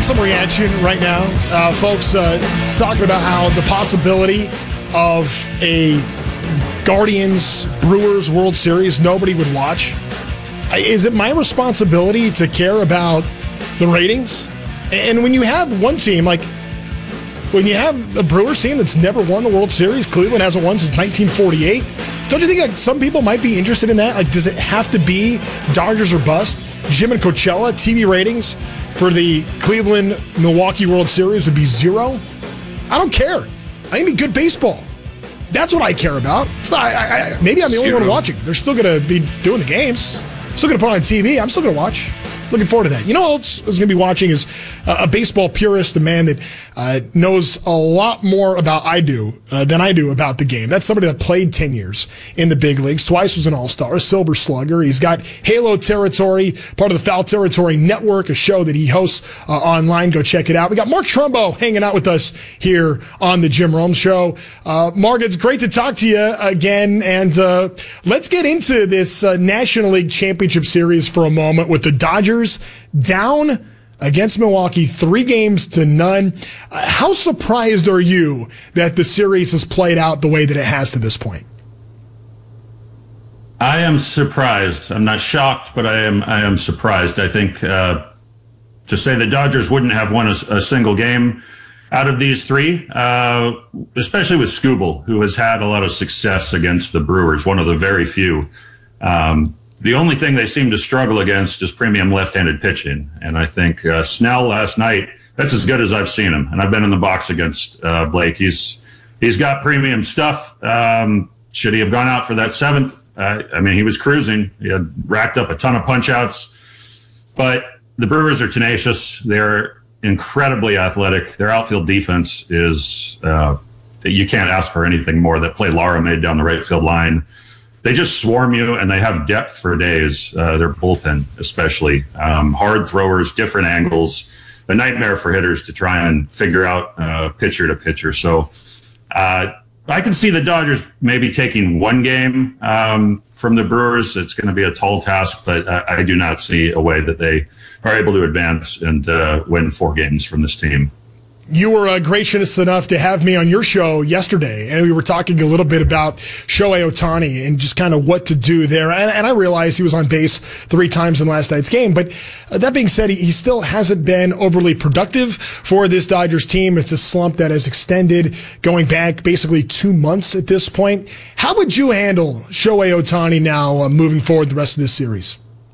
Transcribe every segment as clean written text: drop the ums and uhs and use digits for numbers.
some reaction right now. Folks talking about how the possibility of a Guardians-Brewers World Series nobody would watch. Is it my responsibility to care about the ratings? And when you have one team, like when you have a Brewers team that's never won the World Series, Cleveland hasn't won since 1948, don't you think like some people might be interested in that? Like, does it have to be Dodgers or bust? Jim and Coachella, TV ratings for the Cleveland-Milwaukee World Series would be 0? I don't care. I think it'd be good baseball. That's what I care about. So maybe I'm the only one watching. They're still going to be doing the games. Still going to put it on TV. I'm still going to watch. Looking forward to that. You know what else I was going to be watching is a baseball purist, a man that knows a lot more about than I do about the game. That's somebody that played 10 years in the big leagues. Twice was an All-Star, a Silver Slugger. He's got Halo Territory, part of the Foul Territory Network, a show that he hosts online. Go check it out. We got Mark Trumbo hanging out with us here on the Jim Rome Show. Mark, it's great to talk to you again. And let's get into this National League Championship Series for a moment with the Dodgers down against Milwaukee 3-0. How surprised are you that the series has played out the way that it has to this point? I am surprised. I'm not shocked, but I am surprised. I think to say the Dodgers wouldn't have won a single game out of these three, especially with Skubal, who has had a lot of success against the Brewers, one of the very few. The only thing they seem to struggle against is premium left-handed pitching. And I think Snell last night, that's as good as I've seen him. And I've been in the box against Blake. He's got premium stuff. Should he have gone out for that seventh? I mean, he was cruising. He had racked up a ton of punch-outs. But the Brewers are tenacious. They're incredibly athletic. Their outfield defense is you can't ask for anything more. That play Lara made down the right field line, they just swarm you, and they have depth for days. Their bullpen, especially. Hard throwers, different angles. A nightmare for hitters to try and figure out pitcher to pitcher. So I can see the Dodgers maybe taking one game from the Brewers. It's going to be a tall task, but I do not see a way that they are able to advance and win 4 games from this team. You were gracious enough to have me on your show yesterday, and we were talking a little bit about Shohei Ohtani and just kind of what to do there. And I realized he was on base 3 times in last night's game. But that being said, he still hasn't been overly productive for this Dodgers team. It's a slump that has extended going back basically 2 months at this point. How would you handle Shohei Ohtani now moving forward the rest of this series?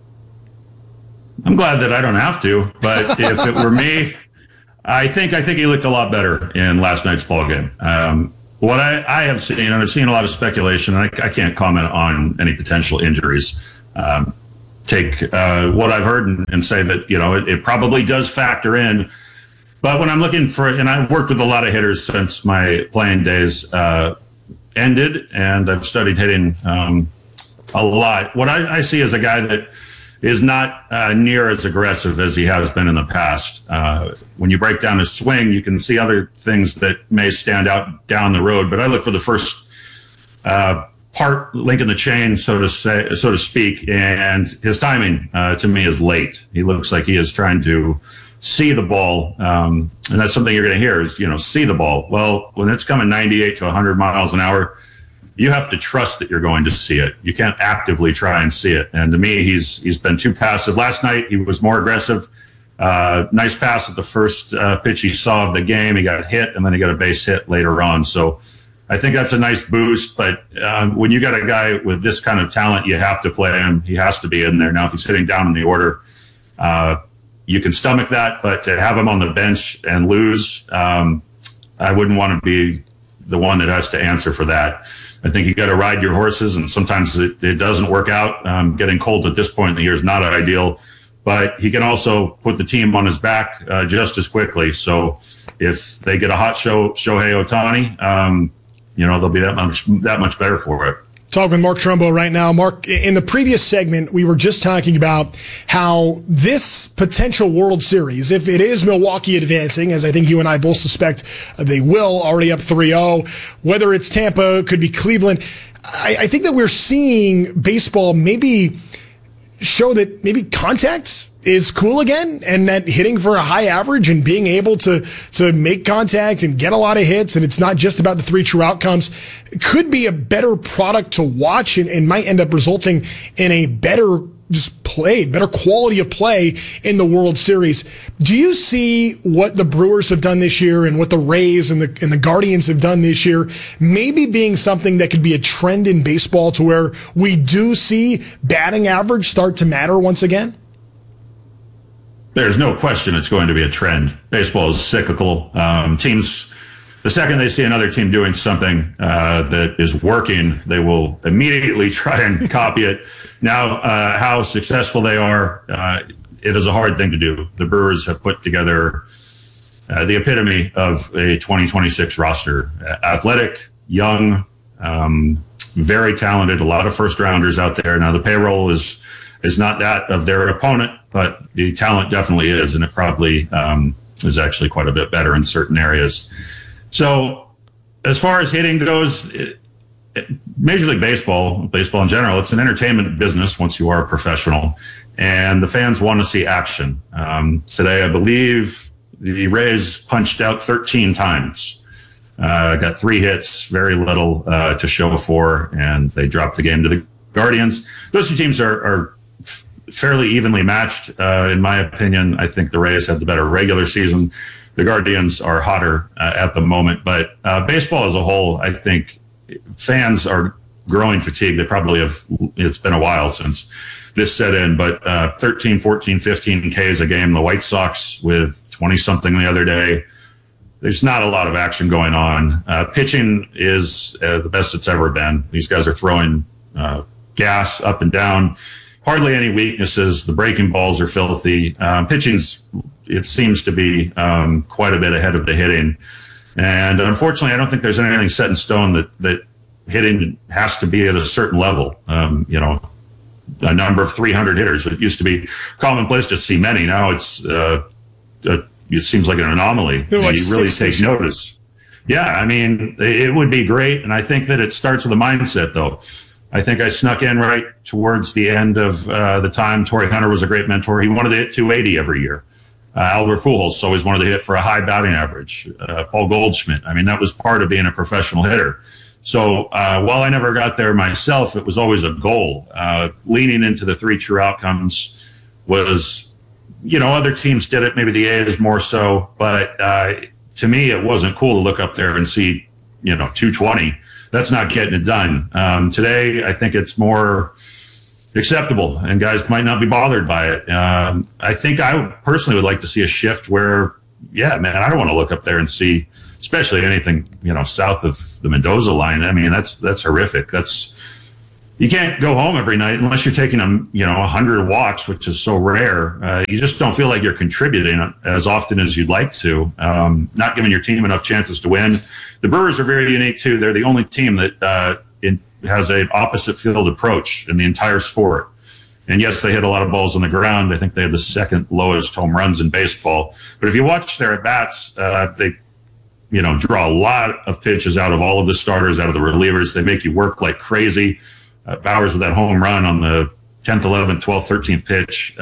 I'm glad that I don't have to, but if it were me, I think he looked a lot better in last night's ball game. What I have seen, and I've seen a lot of speculation, and I can't comment on any potential injuries. Take what I've heard and say that, it probably does factor in. But when I'm looking for, and I've worked with a lot of hitters since my playing days ended, and I've studied hitting a lot. What I see is a guy that is not near as aggressive as he has been in the past. When you break down his swing, you can see other things that may stand out down the road. But I look for the first link in the chain, so to speak. And his timing, to me, is late. He looks like he is trying to see the ball, and that's something you're going to hear is see the ball. Well, when it's coming 98 to 100 miles an hour, you have to trust that you're going to see it. You can't actively try and see it. And to me, he's been too passive. Last night, he was more aggressive. Nice pass at the first pitch he saw of the game. He got hit, and then he got a base hit later on. So I think that's a nice boost. But when you got a guy with this kind of talent, you have to play him. He has to be in there. Now, if he's sitting down in the order, you can stomach that. But to have him on the bench and lose, I wouldn't want to be the one that has to answer for that. I think you got to ride your horses, and sometimes it doesn't work out. Getting cold at this point in the year is not ideal, but he can also put the team on his back just as quickly. So if they get a hot Shohei Ohtani, they'll be that much better for it. Talking with Mark Trumbo right now. Mark, in the previous segment, we were just talking about how this potential World Series, if it is Milwaukee advancing, as I think you and I both suspect they will, already up 3-0, whether it's Tampa, could be Cleveland, I think that we're seeing baseball maybe show that maybe contact is cool again, and that hitting for a high average and being able to make contact and get a lot of hits, and it's not just about the 3 true outcomes, could be a better product to watch and might end up resulting in a better better quality of play in the World Series. Do you see what the Brewers have done this year and what the Rays and the Guardians have done this year maybe being something that could be a trend in baseball to where we do see batting average start to matter once again? There's no question it's going to be a trend. Baseball is cyclical. Teams, the second they see another team doing something that is working, they will immediately try and copy it. Now, how successful they are, it is a hard thing to do. The Brewers have put together the epitome of a 2026 roster. Athletic, young, very talented, a lot of first-rounders out there. Now, the payroll is not that of their opponent, but the talent definitely is, and it probably is actually quite a bit better in certain areas. So as far as hitting goes, Major League Baseball in general, it's an entertainment business once you are a professional, and the fans want to see action. Today, I believe the Rays punched out 13 times, got 3 hits, very little to show for, and they dropped the game to the Guardians. Those 2 teams are fairly evenly matched, in my opinion. I think the Rays have the better regular season. The Guardians are hotter at the moment, but baseball as a whole, I think fans are growing fatigued. They probably have. It's been a while since this set in, but 13, 14, 15 Ks a game. The White Sox with 20-something the other day. There's not a lot of action going on. Pitching is the best it's ever been. These guys are throwing gas up and down. Hardly any weaknesses. The breaking balls are filthy. Pitching's, it seems to be quite a bit ahead of the hitting. And unfortunately, I don't think there's anything set in stone that hitting has to be at a certain level. A number of 300 hitters. It used to be commonplace to see many. Now it seems like an anomaly. You really take notice. Yeah, I mean, it would be great. And I think that it starts with a mindset, though. I think I snuck in right towards the end of the time. Torrey Hunter was a great mentor. He wanted to hit 280 every year. Albert Pujols always wanted to hit for a high batting average. Paul Goldschmidt. I mean, that was part of being a professional hitter. So while I never got there myself, it was always a goal. Leaning into the 3 true outcomes was, other teams did it. Maybe the A's more so. But to me, it wasn't cool to look up there and see, 220. That's not getting it done. Today, I think it's more acceptable, and guys might not be bothered by it. I think I personally would like to see a shift where, I don't want to look up there and see, especially anything, south of the Mendoza line. I mean, that's horrific. You can't go home every night unless you're taking 100 walks, which is so rare. You just don't feel like you're contributing as often as you'd like to, not giving your team enough chances to win. The Brewers are very unique, too. They're the only team that has an opposite field approach in the entire sport. And yes, they hit a lot of balls on the ground. I think they had the 2nd lowest home runs in baseball. But if you watch their at-bats, they draw a lot of pitches out of all of the starters, out of the relievers. They make you work like crazy. Bowers with that home run on the 10th, 11th, 12th, 13th pitch,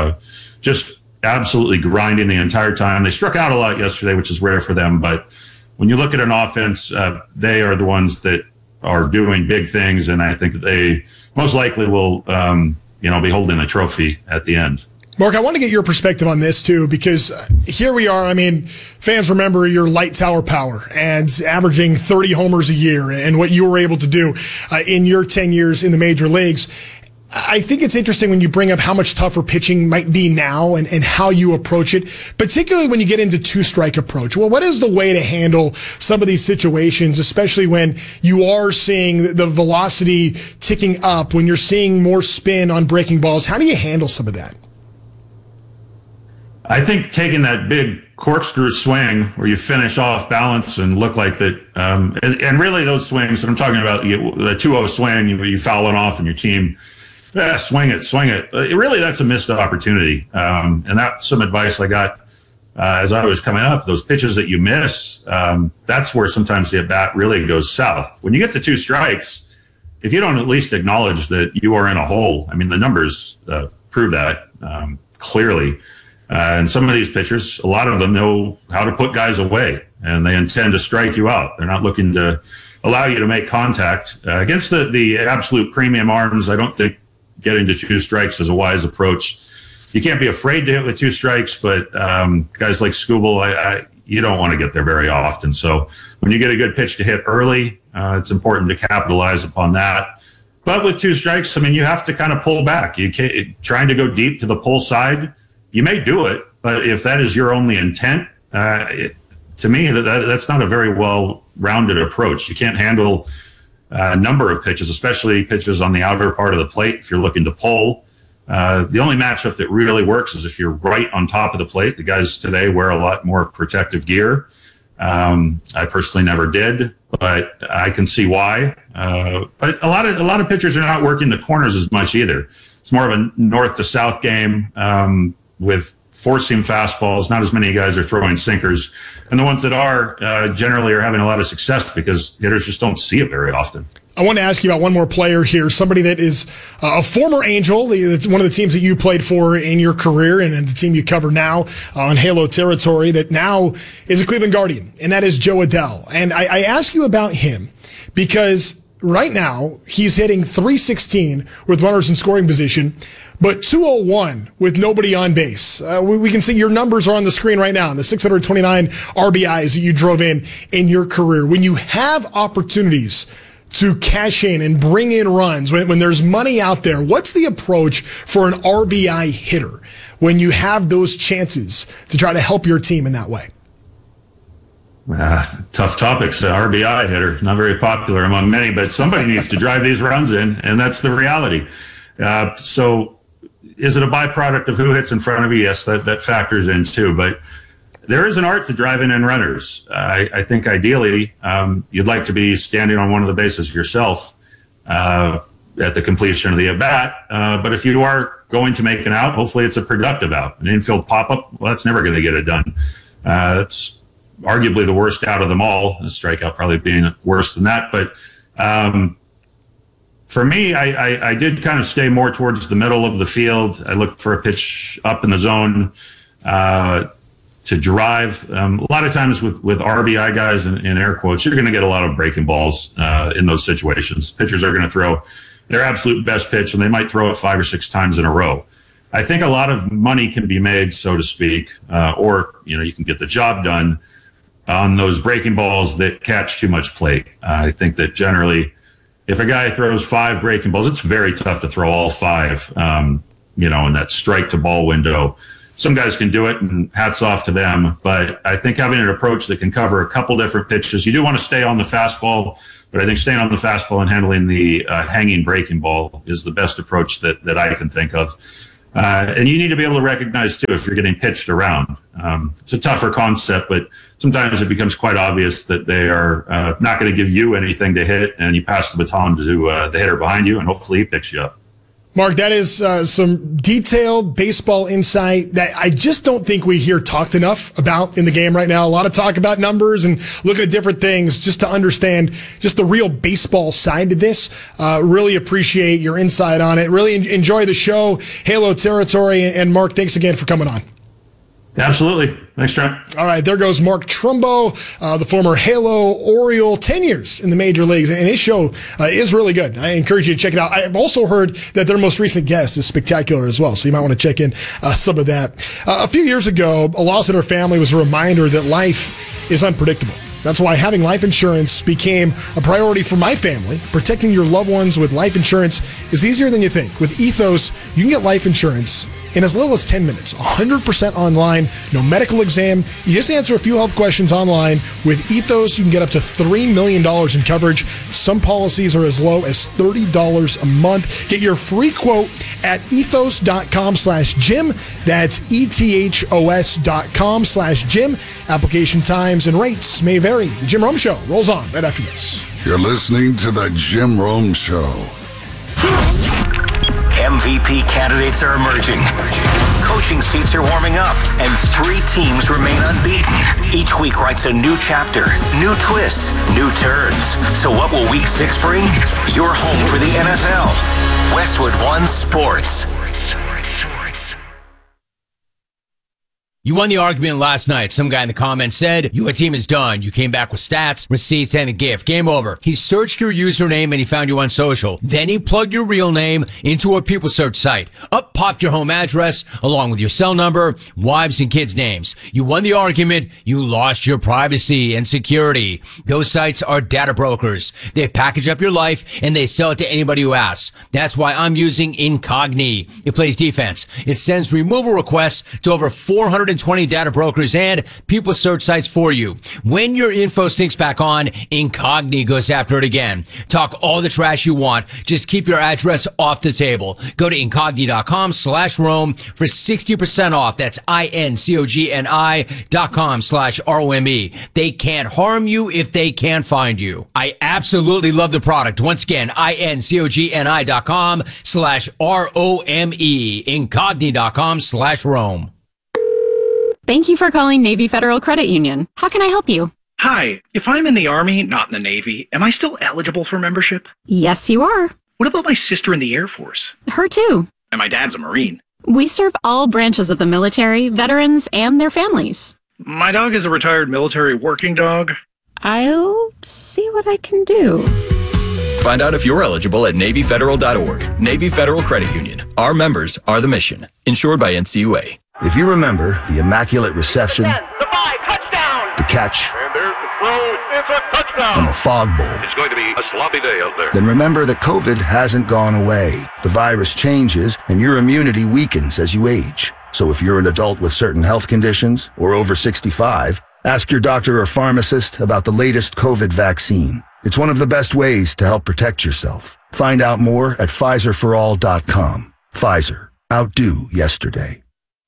just absolutely grinding the entire time. They struck out a lot yesterday, which is rare for them. But when you look at an offense, they are the ones that are doing big things, and I think that they most likely will, be holding the trophy at the end. Mark, I want to get your perspective on this, too, because here we are. I mean, fans remember your light tower power and averaging 30 homers a year and what you were able to do in your 10 years in the major leagues. I think it's interesting when you bring up how much tougher pitching might be now and how you approach it, particularly when you get into 2-strike approach. Well, what is the way to handle some of these situations, especially when you are seeing the velocity ticking up, when you're seeing more spin on breaking balls? How do you handle some of that? I think taking that big corkscrew swing where you finish off balance and look like that, and really those swings that I'm talking about, the 2-0 swing, you foul it off and your team, swing it. Really, that's a missed opportunity. And that's some advice I got as I was coming up. Those pitches that you miss, that's where sometimes the at-bat really goes south. When you get to 2 strikes, if you don't at least acknowledge that you are in a hole, I mean, the numbers prove that. clearly. And some of these pitchers, a lot of them know how to put guys away, and they intend to strike you out. They're not looking to allow you to make contact. Against the absolute premium arms, I don't think getting to 2 strikes is a wise approach. You can't be afraid to hit with 2 strikes, but guys like Skubal, you don't want to get there very often. So when you get a good pitch to hit early, it's important to capitalize upon that. But with 2 strikes, I mean, you have to kind of pull back. You can't, trying to go deep to the pull side, you may do it, but if that is your only intent, to me, that's not a very well-rounded approach. You can't handle a number of pitches, especially pitches on the outer part of the plate if you're looking to pull. The only matchup that really works is if you're right on top of the plate. The guys today wear a lot more protective gear. I personally never did, but I can see why. But a lot of pitchers are not working the corners as much either. It's more of a north to south game with four-seam fastballs. Not as many guys are throwing sinkers, and the ones that are generally are having a lot of success because hitters just don't see it very often. I want to ask you about one more player here, somebody that is a former Angel. It's one of the teams that you played for in your career and the team you cover now on Halo territory that now is a Cleveland Guardian, and that is Jo Adell. And I ask you about him because right now he's hitting .316 with runners in scoring position, but .201 with nobody on base. We can see your numbers are on the screen right now, and the 629 RBIs that you drove in your career. When you have opportunities to cash in and bring in runs, when there's money out there, what's the approach for an RBI hitter when you have those chances to try to help your team in that way? Tough topics. RBI hitter, not very popular among many, but somebody needs to drive these runs in, and that's the reality. So is it a byproduct of who hits in front of you? Yes, that factors in too, but there is an art to driving in runners. I think ideally you'd like to be standing on one of the bases yourself at the completion of the at-bat. But if you are going to make an out, hopefully it's a productive out. An infield pop-up, well, that's never going to get it done. That's arguably the worst out of them all, the strikeout probably being worse than that. But for me, I did kind of stay more towards the middle of the field. I looked for a pitch up in the zone to drive. A lot of times with RBI guys in air quotes, you're going to get a lot of breaking balls in those situations. Pitchers are going to throw their absolute best pitch, and they might throw it 5 or 6 times in a row. I think a lot of money can be made, so to speak, or you can get the job done on those breaking balls that catch too much plate. I think that generally, if a guy throws 5 breaking balls, it's very tough to throw all 5, in that strike to ball window. Some guys can do it, and hats off to them. But I think having an approach that can cover a couple different pitches, you do want to stay on the fastball, but I think staying on the fastball and handling the hanging breaking ball is the best approach that I can think of. And you need to be able to recognize, too, if you're getting pitched around. It's a tougher concept, but sometimes it becomes quite obvious that they are not going to give you anything to hit, and you pass the baton to the hitter behind you, and hopefully he picks you up. Mark, that is some detailed baseball insight that I just don't think we hear talked enough about in the game right now. A lot of talk about numbers and looking at different things just to understand just the real baseball side to this. Really appreciate your insight on it. Really enjoy the show, Halo Territory. And Mark, thanks again for coming on. Absolutely. Thanks, Trent. All right, there goes Mark Trumbo, the former Halo Oriole, 10 years in the major leagues, and his show is really good. I encourage you to check it out. I've also heard that their most recent guest is spectacular as well, so you might want to check in some of that. A few years ago, a loss in our family was a reminder that life is unpredictable. That's why having life insurance became a priority for my family. Protecting your loved ones with life insurance is easier than you think. With Ethos, you can get life insurance in as little as 10 minutes, 100% online, no medical exam. You just answer a few health questions online. With Ethos, you can get up to $3 million in coverage. Some policies are as low as $30 a month. Get your free quote at ethos.com/Jim. That's ethos.com/Jim. Application times and rates may vary. The Jim Rome Show rolls on right after this. You're listening to the Jim Rome Show. MVP candidates are emerging. Coaching seats are warming up, and 3 teams remain unbeaten. Each week writes a new chapter, new twists, new turns. So what will Week 6 bring? Your home for the NFL. Westwood One Sports. You won the argument last night. Some guy in the comments said, your team is done. You came back with stats, receipts, and a gift. Game over. He searched your username and he found you on social. Then he plugged your real name into a people search site. Up popped your home address along with your cell number, wives and kids' names. You won the argument. You lost your privacy and security. Those sites are data brokers. They package up your life and they sell it to anybody who asks. That's why I'm using Incogni. It plays defense. It sends removal requests to over 420 data brokers and people search sites for you. When your info stinks back on, Incogni goes after it again. Talk all the trash you want. Just keep your address off the table. Go to Incogni.com/Rome for 60% off. That's INCOGNI.com/ROME. They can't harm you if they can't find you. I absolutely love the product. Once again, INCOGNI.com/ROME. Incogni.com/Rome. Thank you for calling Navy Federal Credit Union. How can I help you? Hi, if I'm in the Army, not in the Navy, am I still eligible for membership? Yes, you are. What about my sister in the Air Force? Her too. And my dad's a Marine. We serve all branches of the military, veterans, and their families. My dog is a retired military working dog. I'll see what I can do. Find out if you're eligible at NavyFederal.org. Navy Federal Credit Union. Our members are the mission. Insured by NCUA. If you remember the immaculate reception, the 5, touchdown! The catch, and there's the throw, it's a touchdown! And the fog bowl, it's going to be a sloppy day out there. Then remember that COVID hasn't gone away. The virus changes and your immunity weakens as you age. So if you're an adult with certain health conditions or over 65, ask your doctor or pharmacist about the latest COVID vaccine. It's one of the best ways to help protect yourself. Find out more at PfizerForAll.com. Pfizer. Outdo yesterday.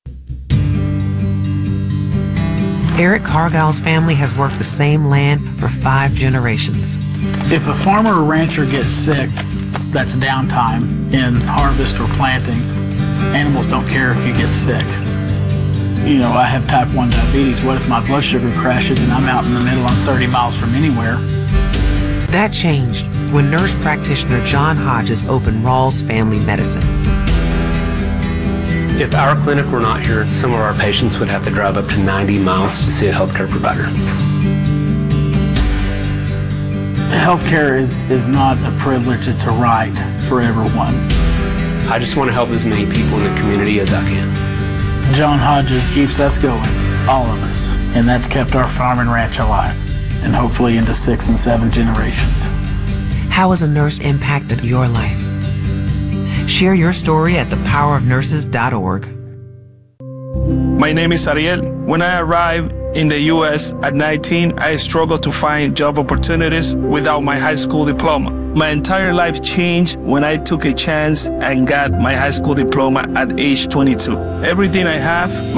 Eric Cargill's family has worked the same land for 5 generations. If a farmer or rancher gets sick, that's downtime in harvest or planting. Animals don't care if you get sick. You know, I have type 1 diabetes. What if my blood sugar crashes and I'm out in the middle, I'm 30 miles from anywhere? That changed when nurse practitioner John Hodges opened Rawls Family Medicine. If our clinic were not here, some of our patients would have to drive up to 90 miles to see a healthcare provider. Healthcare is not a privilege, it's a right for everyone. I just want to help as many people in the community as I can. John Hodges keeps us going, all of us, and that's kept our farm and ranch alive, and hopefully into 6 and 7 generations. How has a nurse impacted your life? Share your story at thepowerofnurses.org. My name is Ariel. When I arrived in the U.S. at 19, I struggled to find job opportunities without my high school diploma. My entire life changed when I took a chance and got my high school diploma at age 22. Everything I have,